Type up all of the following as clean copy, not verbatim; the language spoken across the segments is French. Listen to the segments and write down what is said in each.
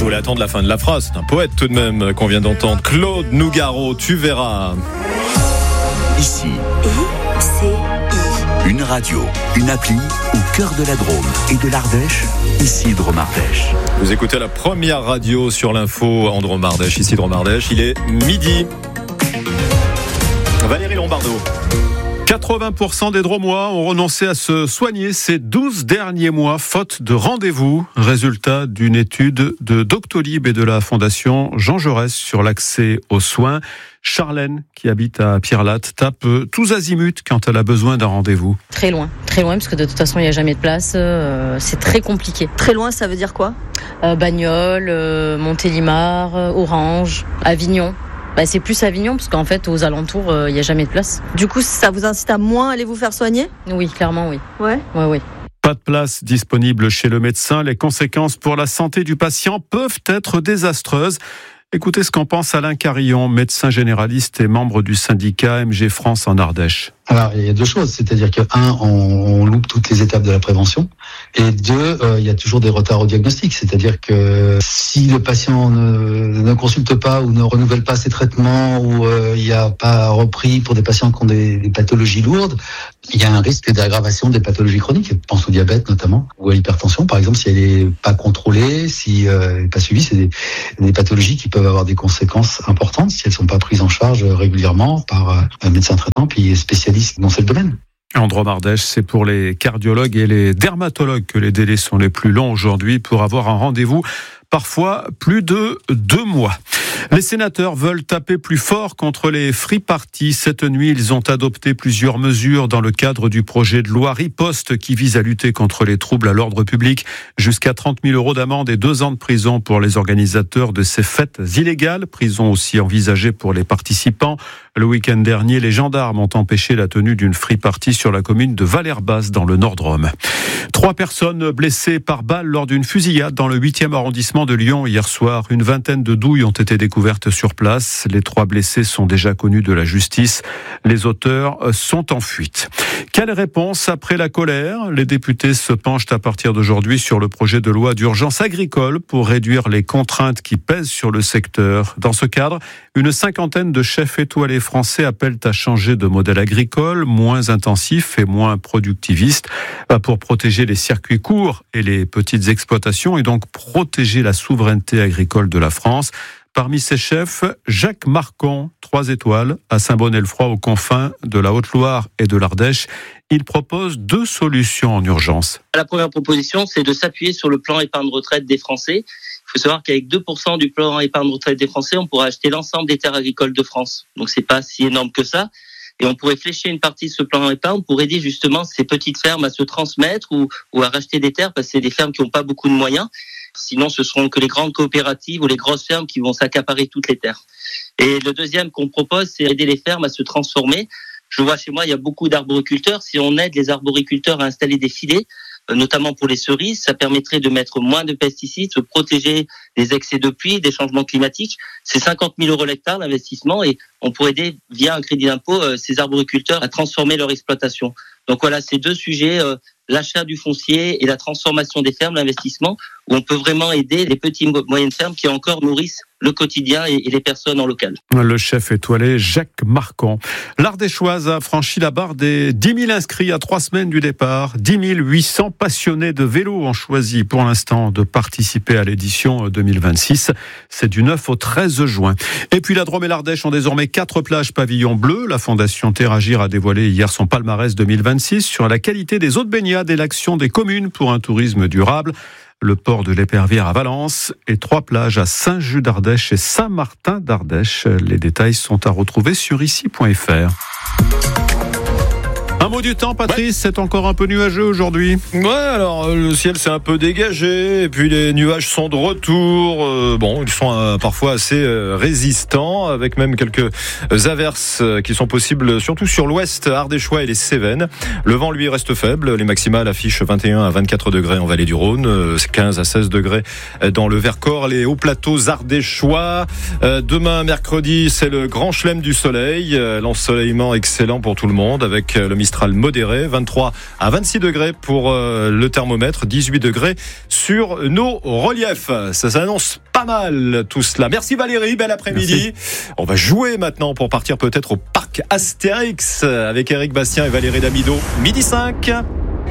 Je voulais attendre la fin de la phrase. C'est un poète tout de même qu'on vient d'entendre. Claude Nougaro, tu verras. Ici, une radio, une appli au cœur de la Drôme et de l'Ardèche. Ici Drôme-Ardèche. Vous écoutez la première radio sur l'info en Drôme-Ardèche. Ici Drôme-Ardèche, il est midi. Valérie Lombardo. 80% des Drômois ont renoncé à se soigner ces 12 derniers mois, faute de rendez-vous. Résultat d'une étude de Doctolib et de la Fondation Jean Jaurès sur l'accès aux soins. Charlène, qui habite à Pierrelatte, tape tous azimuts quand elle a besoin d'un rendez-vous. Très loin, parce que de toute façon, il n'y a jamais de place. C'est très compliqué. Très loin, ça veut dire quoi ? Bagnoles, Montélimar, Orange, Avignon. C'est plus Avignon, parce qu'en fait, aux alentours, il n'y a jamais de place. Du coup, ça vous incite à moins aller vous faire soigner ? Oui, clairement, oui. Ouais. Pas de place disponible chez le médecin. Les conséquences pour la santé du patient peuvent être désastreuses. Écoutez ce qu'en pense Alain Carillon, médecin généraliste et membre du syndicat MG France en Ardèche. Alors, il y a deux choses, c'est-à-dire que on loupe toutes les étapes de la prévention, et deux, il y a toujours des retards au diagnostic, c'est-à-dire que si le patient ne consulte pas ou ne renouvelle pas ses traitements, ou il n'y a pas repris pour des patients qui ont des pathologies lourdes, il y a un risque d'aggravation des pathologies chroniques. Je pense au diabète notamment, ou à l'hypertension par exemple, si elle n'est pas contrôlée, si elle n'est pas suivie, c'est des pathologies qui peuvent avoir des conséquences importantes si elles ne sont pas prises en charge régulièrement par un médecin traitant puis spécialiste dans ce domaine. En Drôme-Ardèche, c'est pour les cardiologues et les dermatologues que les délais sont les plus longs aujourd'hui pour avoir un rendez-vous, parfois plus de 2 mois. Les sénateurs veulent taper plus fort contre les free parties. Cette nuit, ils ont adopté plusieurs mesures dans le cadre du projet de loi Riposte qui vise à lutter contre les troubles à l'ordre public. Jusqu'à 30 000 € d'amende et 2 ans de prison pour les organisateurs de ces fêtes illégales. Prison aussi envisagée pour les participants. Le week-end dernier, les gendarmes ont empêché la tenue d'une free party sur la commune de Valère-Basse dans le Nord-Drôme. 3 personnes blessées par balle lors d'une fusillade dans le 8e arrondissement de Lyon hier soir. Une vingtaine de douilles ont été découvertes sur place. Les 3 blessés sont déjà connus de la justice. Les auteurs sont en fuite. Quelle réponse après la colère ? Les députés se penchent à partir d'aujourd'hui sur le projet de loi d'urgence agricole pour réduire les contraintes qui pèsent sur le secteur. Dans ce cadre, une 50aine de chefs étoilés français appellent à changer de modèle agricole, moins intensif et moins productiviste, pour protéger les circuits courts et les petites exploitations et donc protéger la souveraineté agricole de la France. Parmi ces chefs, Jacques Marcon, 3 étoiles, à Saint-Bonnet-le-Froid, aux confins de la Haute-Loire et de l'Ardèche. Il propose 2 solutions en urgence. La première proposition, c'est de s'appuyer sur le plan épargne retraite des Français. Il faut savoir qu'avec 2% du plan épargne retraite des Français, on pourra acheter l'ensemble des terres agricoles de France. Donc c'est pas si énorme que ça. Et on pourrait flécher une partie de ce plan épargne pour aider justement ces petites fermes à se transmettre ou à racheter des terres, parce que c'est des fermes qui n'ont pas beaucoup de moyens. Sinon, ce seront que les grandes coopératives ou les grosses fermes qui vont s'accaparer toutes les terres. Et le deuxième qu'on propose, c'est aider les fermes à se transformer. Je vois chez moi, il y a beaucoup d'arboriculteurs. Si on aide les arboriculteurs à installer des filets, notamment pour les cerises, ça permettrait de mettre moins de pesticides, de protéger des excès de pluie, des changements climatiques. C'est 50 000 € l'hectare l'investissement, et on pourrait aider via un crédit d'impôt ces arboriculteurs à transformer leur exploitation. Donc voilà, ces 2 sujets, l'achat du foncier et la transformation des fermes, l'investissement, où on peut vraiment aider les petites et moyennes fermes qui encore nourrissent le quotidien et les personnes en local. Le chef étoilé Jacques Marcon. L'Ardéchoise a franchi la barre des 10 000 inscrits à 3 semaines du départ. 10 800 passionnés de vélo ont choisi pour l'instant de participer à l'édition 2026. C'est du 9 au 13 juin. Et puis la Drôme et l'Ardèche ont désormais 4 plages pavillon bleu. La Fondation Terre Agir a dévoilé hier son palmarès 2026 sur la qualité des eaux de baignade et l'action des communes pour un tourisme durable. Le port de l'Épervière à Valence et 3 plages à Saint-Just d'Ardèche et Saint-Martin d'Ardèche. Les détails sont à retrouver sur ici.fr. Un mot du temps, Patrice, c'est encore un peu nuageux aujourd'hui. Ouais, alors le ciel s'est un peu dégagé et puis les nuages sont de retour. Ils sont parfois assez résistants, avec même quelques averses qui sont possibles, surtout sur l'ouest ardéchois et les Cévennes. Le vent, lui, reste faible. Les maximales affichent 21 à 24 degrés en vallée du Rhône, 15 à 16 degrés dans le Vercors, les hauts plateaux ardéchois. Demain, mercredi, c'est le grand chelem du soleil. L'ensoleillement excellent pour tout le monde, avec le Mistral centrale modérée, 23 à 26 degrés pour le thermomètre, 18 degrés sur nos reliefs. Ça s'annonce pas mal tout cela. Merci Valérie, bel après-midi. Merci. On va jouer maintenant pour partir peut-être au parc Astérix avec Éric Bastien et Valérie Damido, 12h05.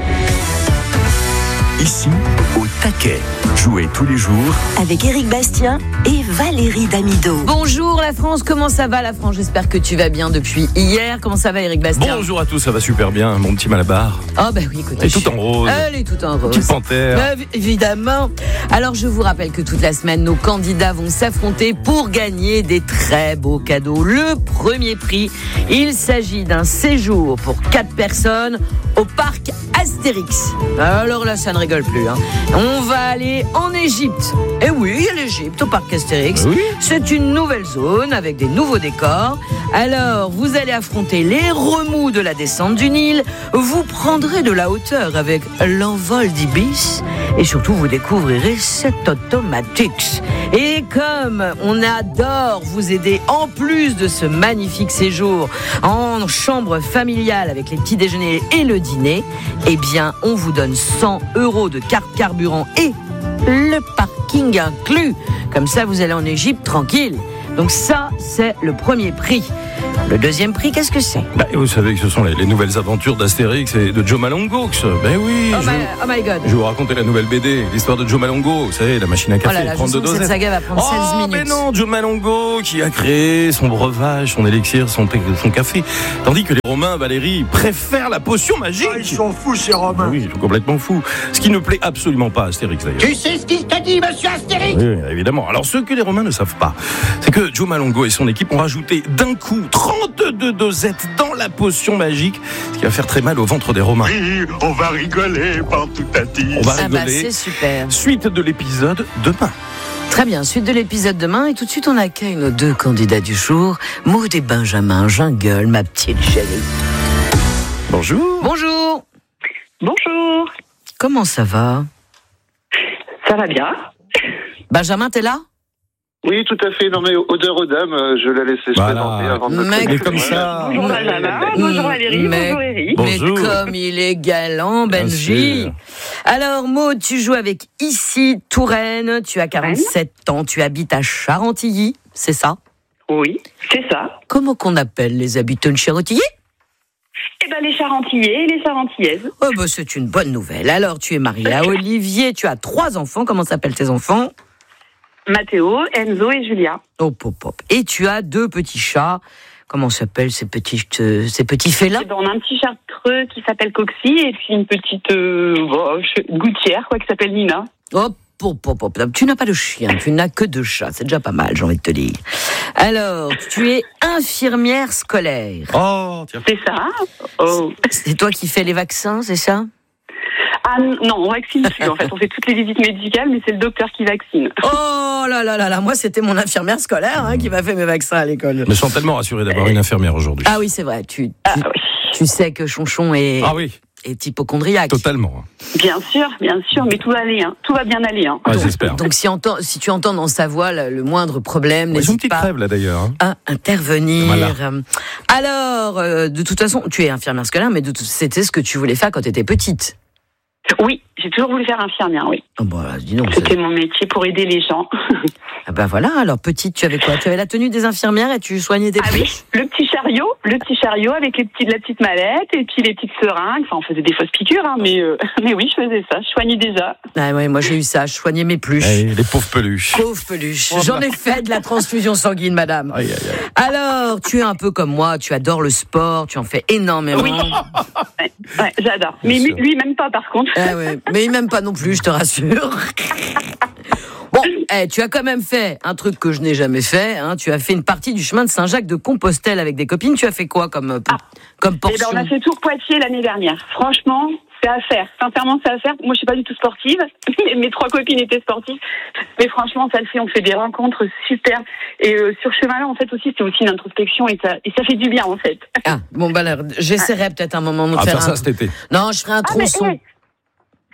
Ici, au taquet. Jouez tous les jours avec Éric Bastien et Valérie Damido. Bonjour la France, comment ça va la France? J'espère que tu vas bien depuis hier. Comment ça va Éric Bastien? Bonjour à tous, ça va super bien, mon petit Malabar. Oh bah oui, écoute. Elle est tout en rose. Elle est tout en rose. Petite panthère. Évidemment. Alors je vous rappelle que toute la semaine, nos candidats vont s'affronter pour gagner des très beaux cadeaux. Le premier prix, il s'agit d'un séjour pour 4 personnes au parc Astérix. Alors là, ça ne rigole plus. On va aller en Égypte. Et oui, il y a l'Égypte au parc Astérix. Oui. C'est une nouvelle zone avec des nouveaux décors. Alors, vous allez affronter les remous de la descente du Nil. Vous prendrez de la hauteur avec l'envol d'Ibis. Et surtout, vous découvrirez cet Automatix. Et comme on adore vous aider, en plus de ce magnifique séjour en chambre familiale avec les petits déjeuners et le dîner, eh bien, on vous donne 100 € de carte carburant et le parking inclus. Comme ça, vous allez en Égypte tranquille. Donc ça, c'est le premier prix. Le deuxième prix, qu'est-ce que c'est? Vous savez que ce sont les nouvelles aventures d'Astérix et de Joe Malongox. Ben oui. Oh my God. Je vais vous raconter la nouvelle BD, l'histoire de Joe Malongo. Vous savez, la machine à café. Oh là là, 32 je sens que cette saga va prendre 16 minutes. Mais non, Joe Malongo qui a créé son breuvage, son élixir, son café. Tandis que les Romains, Valérie, préfèrent la potion magique. Ils sont fous, ces Romains. Oui, ils sont complètement fous. Ce qui ne plaît absolument pas à Astérix, d'ailleurs. Tu sais ce qu'il t'a dit, monsieur Astérix? Oui, évidemment. Alors, ce que les Romains ne savent pas, c'est que Joe Malongo et son équipe ont rajouté d'un coup 32 dosettes dans la potion magique, ce qui va faire très mal au ventre des Romains. Oui, on va rigoler, tout à dit. On va rigoler. C'est super. Suite de l'épisode demain. Très bien, suite de l'épisode demain. Et tout de suite, on accueille nos 2 candidats du jour, Maud et Benjamin. Jungle, ma petite chérie. Bonjour. Bonjour. Bonjour. Comment ça va? Ça va bien. Benjamin, t'es là? Oui, tout à fait. Non, mais odeur aux dames, je la laisse se présenter avant de me Mais comme ça. Bonjour Benjamin, bonjour Valérie, bonjour Eric. Mais comme il est galant, Benji. Alors, Maud, tu joues avec Ici Touraine, tu as 47 ans, tu habites à Charentilly, c'est ça? Oui, c'est ça. Comment qu'on appelle les habitants de Charentilly? Eh ben, les Charentillais et les Charentillaises. Oh, bah, c'est une bonne nouvelle. Alors, tu es mariée à Olivier, tu as 3 enfants, comment s'appellent tes enfants? Mathéo, Enzo et Julia. Oh, pop, pop. Et tu as 2 petits chats. Comment s'appellent ces petits félins? On a un petit chartreux qui s'appelle Coxy et puis une petite gouttière qui s'appelle Nina. Oh, pop, pop, pop. Tu n'as pas de chien, tu n'as que 2 chats. C'est déjà pas mal, j'ai envie de te dire. Alors, tu es infirmière scolaire. Oh, tiens. C'est ça. Oh. C'est toi qui fais les vaccins, c'est ça? Ah non, on vaccine plus. En fait, on fait toutes les visites médicales, mais c'est le docteur qui vaccine. Oh là là là là, moi c'était mon infirmière scolaire qui m'a fait mes vaccins à l'école. Je me sens tellement rassuré d'avoir une infirmière aujourd'hui. Ah oui, c'est vrai. Tu sais que Chonchon est hypocondriaque. Totalement. Bien sûr, mais tout va aller, tout va bien aller. J'espère. Donc si tu entends dans sa voix le moindre problème, n'hésite pas crève, là, d'ailleurs, à intervenir. Voilà. Alors, de toute façon, tu es infirmière scolaire, mais c'était ce que tu voulais faire quand tu étais petite. Oui, j'ai toujours voulu faire infirmière, oui. Oh bah, dis donc, c'était mon métier pour aider les gens. Ah bah voilà, alors petite, tu avais quoi? Tu avais la tenue des infirmières et tu soignais des oui, le petit chariot avec la petite mallette et puis les petites seringues. Enfin, on faisait des fausses piqûres, mais oui, je faisais ça, je soignais déjà. Ah ouais, moi j'ai eu ça, je soignais mes peluches. Les pauvres peluches. Pauvres peluches. J'en ai fait de la transfusion sanguine, madame. Aïe. Alors, tu es un peu comme moi, tu adores le sport, tu en fais énormément. Oui, ouais, j'adore. Mais lui, même pas, par contre. Ah ouais, mais il m'aime pas non plus, je te rassure. Bon, tu as quand même fait un truc que je n'ai jamais fait. Tu as fait une partie du chemin de Saint-Jacques-de-Compostelle avec des copines. Tu as fait quoi comme portion? On a fait Tours-Poitiers l'année dernière. Franchement, c'est à faire. Sincèrement, c'est à faire. Moi, je suis pas du tout sportive. Mes 3 copines étaient sportives. Mais franchement, ça le fait. On fait des rencontres super. Et sur ce chemin-là, en fait, aussi, c'est aussi une introspection et ça fait du bien, en fait. Ah, bon, bah alors, j'essaierai peut-être un moment de faire ça cet été. Non, je ferai un tronçon.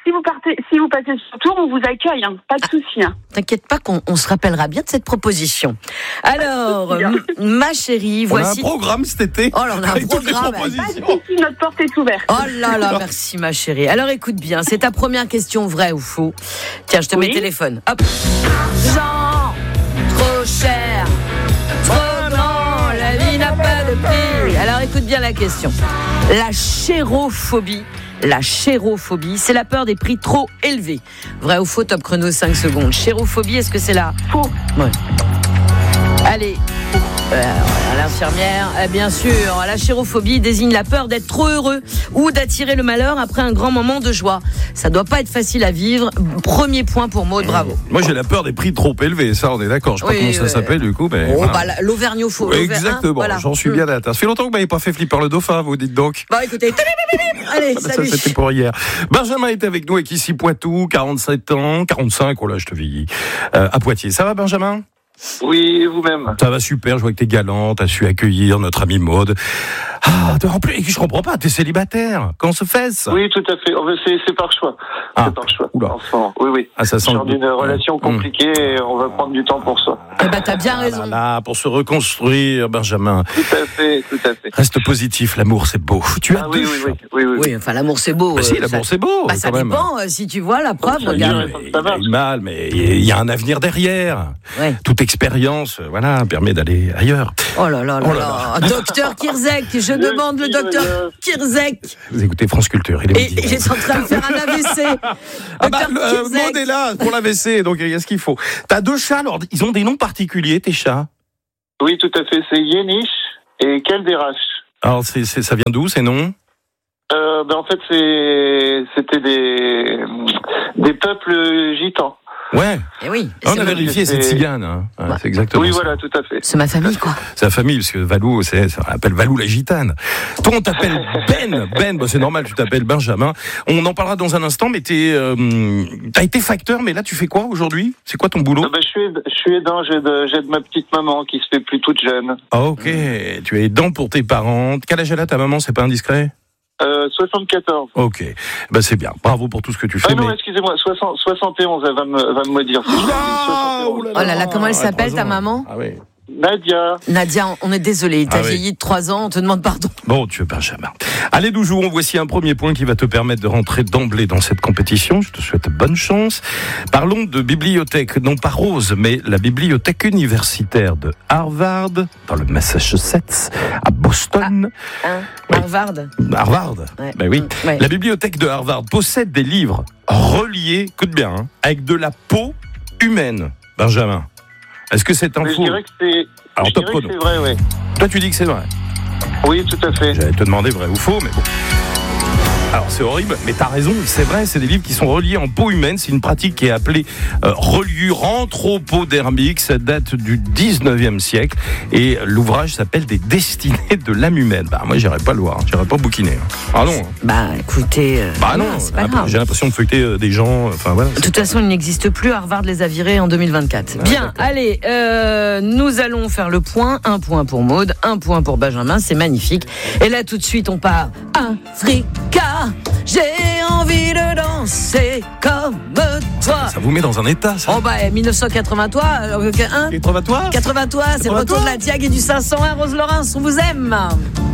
si vous passez sur Tours, on vous accueille, hein. Pas de souci. Hein. T'inquiète pas qu'on se rappellera bien de cette proposition. Alors, ma chérie, voici... On a un programme cet été. Oh là, on a un programme. Pas de souci, notre porte est ouverte. Oh là là, merci ma chérie. Alors écoute bien, c'est ta première question, vrai ou faux. Tiens, je te mets le téléphone. Hop. Argent, trop cher, trop grand, la vie n'a pas de prix. Alors écoute bien la question. La chérophobie, c'est la peur des prix trop élevés. Vrai ou faux, top chrono 5 secondes. Chérophobie, est-ce que c'est là? Faux. Ouais. Allez. L'infirmière, bien sûr, la chérophobie désigne la peur d'être trop heureux ou d'attirer le malheur après un grand moment de joie. Ça doit pas être facile à vivre. Premier point pour Maud, bravo. Moi j'ai la peur des prix trop élevés, ça on est d'accord. Je sais pas comment ça s'appelle du coup, mais. Oh, voilà. L'auvergnophobie. Exactement, voilà. J'en suis bien atteint. Ça fait longtemps que vous m'avez pas fait Flipper le dauphin, vous dites donc. Bon écoutez, allez, salut. Ça c'était pour hier. Benjamin est avec nous, avec ici Poitou, 47 ans, 45, oh là je te vieillis, à Poitiers. Ça va Benjamin? Oui, vous-même. Ça va super, je vois que t'es galant, t'as su accueillir notre ami Maud. Ah, en plus, je comprends pas, t'es célibataire. Comment se fait ça? Oui, tout à fait. C'est par choix. C'est par choix. Oula. Enfin, oui. Ah, ça sent genre d'une relation compliquée et on va prendre du temps pour ça. Eh ben, t'as bien raison. Là, pour se reconstruire, Benjamin. Tout à fait. Reste positif, l'amour c'est beau. Tu as oui. Oui, enfin, l'amour c'est beau. Bah si, l'amour c'est beau. Bah, ça quand dépend, même. si tu vois la preuve, regarde. Il y a mal, mais il y a un avenir derrière. Ouais. Toute expérience, voilà, permet d'aller ailleurs. Oh là là. Docteur Kirzek, je demande le docteur Kirzek. Vous écoutez France Culture, il est midi. Et j'étais en train de faire un AVC. Maud est là pour l'AVC, donc il y a ce qu'il faut. T'as 2 chats, alors ils ont des noms particuliers, tes chats? Oui, tout à fait. C'est Yéniche et Kelderash. Alors ça vient d'où ces noms? En fait, c'était des peuples gitans. Ouais. Et oui. On a vérifié, c'est tzigane. Hein. Ouais. C'est exactement. Oui, ça. voilà, tout à fait. C'est ma famille, quoi. C'est la famille, parce que Valou, on l'appelle Valou la gitane. Toi, on t'appelle Ben. Bah, c'est normal, tu t'appelles Benjamin. On en parlera dans un instant, mais t'as été facteur, mais là, tu fais quoi aujourd'hui? C'est quoi ton boulot? Je suis aidant, j'aide ma petite maman qui se fait plus toute jeune. Ah, ok. Tu es aidant pour tes parents. Quel âge elle a ta maman? C'est pas indiscret? 74. Ok, c'est bien. Bravo pour tout ce que tu fais. Ah non, excusez-moi, 71, elle va me dire. Oh là là, comment elle s'appelle ta maman? Ah oui. Nadia, on est désolé, t'as vieilli de 3 ans, on te demande pardon. Bon, tu es Benjamin. Allez, nous jouons. Voici un premier point qui va te permettre de rentrer d'emblée dans cette compétition. Je te souhaite bonne chance. Parlons de bibliothèque, non pas Rose, mais la bibliothèque universitaire de Harvard, dans le Massachusetts, à Boston. Oui. Harvard. Ouais. Ben oui. Ouais. La bibliothèque de Harvard possède des livres reliés, écoute bien, avec de la peau humaine. Benjamin. Est-ce que c'est un faux? Je dirais que c'est vrai, oui. Toi, tu dis que c'est vrai? Oui, tout à fait. J'allais te demander vrai ou faux, mais bon. Alors, c'est horrible, mais t'as raison, c'est vrai, c'est des livres qui sont reliés en peau humaine. C'est une pratique qui est appelée reliure anthropodermique. Ça date du 19e siècle. Et l'ouvrage s'appelle Des destinées de l'âme humaine. Bah, moi, j'irais pas le voir, j'irais pas bouquiner. Ah non. Bah, écoutez. Non, c'est pas grave. J'ai l'impression de feuilleter des gens. Enfin, voilà. De toute façon, il n'existe plus. Harvard les a virés en 2024. Bien, d'accord. Allez, nous allons faire le point. 1 point pour Maud, 1 point pour Benjamin. C'est magnifique. Et là, tout de suite, on part. Africa. J'ai envie de danser comme toi. Ça vous met dans un état, ça. Oh 1980 toi. 80 toi. 80 toi, c'est le retour de la Diag et du 501. Rose Laurence, on vous aime.